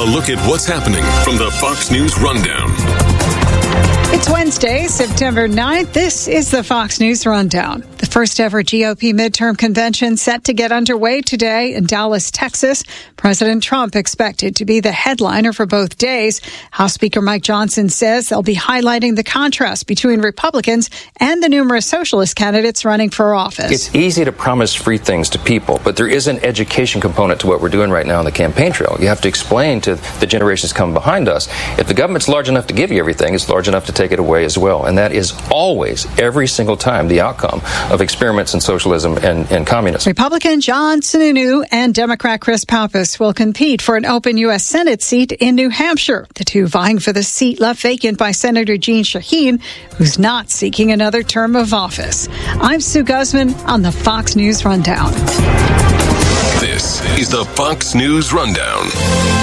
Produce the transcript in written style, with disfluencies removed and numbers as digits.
A look at what's happening from the Fox News Rundown. It's Wednesday, September 9th. This is the Fox News Rundown. The first ever GOP midterm convention set to get underway today in Dallas, Texas. President Trump expected to be the headliner for both days. House Speaker Mike Johnson says they'll be highlighting the contrast between Republicans and the numerous socialist candidates running for office. It's easy to promise free things to people, but there is an education component to what we're doing right now on the campaign trail. You have to explain to the generations coming behind us, if the government's large enough to give you everything, it's large enough to take it away as well. And that is always, every single time, the outcome of experiments in socialism and communism. Republican John Sununu and Democrat Chris Pappas will compete for an open U.S. Senate seat in New Hampshire. The two vying for the seat left vacant by Senator Jeanne Shaheen, who's not seeking another term of office. I'm Sue Guzman on the Fox News Rundown. This is the Fox News Rundown.